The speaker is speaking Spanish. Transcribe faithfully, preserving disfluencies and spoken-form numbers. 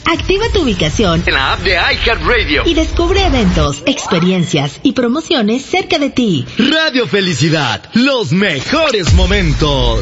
Activa tu ubicación en la app de iHeartRadio y descubre eventos, experiencias y promociones cerca de ti. Radio Felicidad, los mejores momentos.